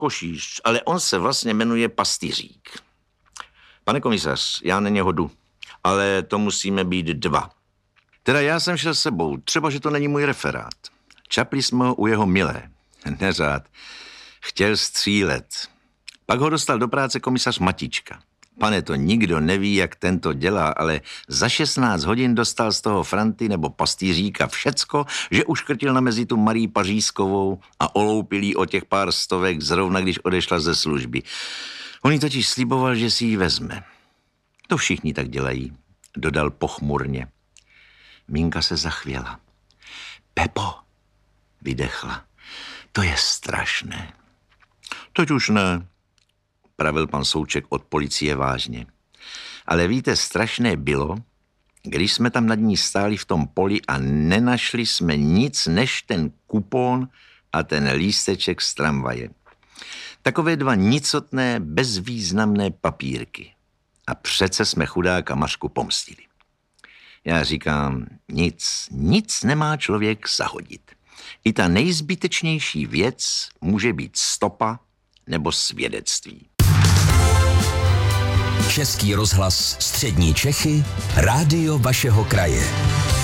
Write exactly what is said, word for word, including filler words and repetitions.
košíř, ale on se vlastně jmenuje pastýřík. Pane komisař, já na něho jdu, ale to musíme být dva. Teda já jsem šel s sebou, třeba, že to není můj referát. Čapli jsme ho u jeho milé. Neřád. Chtěl střílet. Pak ho dostal do práce komisař Matička. Pane, to nikdo neví, jak ten to dělá, ale za šestnáct hodin dostal z toho Franty nebo pastýříka všecko, že uškrtil na mezi tu Marii Pařízkovou a oloupil jí o těch pár stovek zrovna, když odešla ze služby. On jí totiž sliboval, že si ji vezme. To všichni tak dělají, dodal pochmurně. Minka se zachvěla. Pepo, vydechla, to je strašné. Teď už ne, pravil pan Souček od policie vážně. Ale víte, strašné bylo, když jsme tam nad ní stáli v tom poli a nenašli jsme nic než ten kupon a ten lísteček z tramvaje. Takové dva nicotné, bezvýznamné papírky. A přece jsme chudáka Mařku pomstili. Já říkám, nic, nic nemá člověk zahodit. I ta nejzbytečnější věc může být stopa nebo svědectví. Český rozhlas Střední Čechy, rádio vašeho kraje.